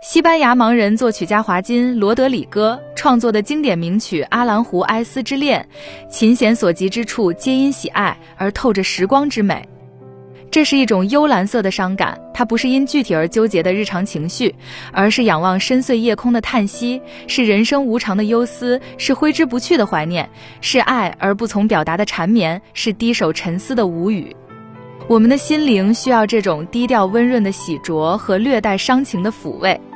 西班牙盲人作曲家华金·罗德里戈创作的经典名曲《阿兰湖埃斯之恋》，琴弦所及之处皆因喜爱而透着时光之美。这是一种幽蓝色的伤感，它不是因具体而纠结的日常情绪，而是仰望深邃夜空的叹息，是人生无常的忧思，是挥之不去的怀念，是爱而不从表达的缠绵，是低首沉思的无语。我们的心灵需要这种低调温润的洗濯和略带伤情的抚慰。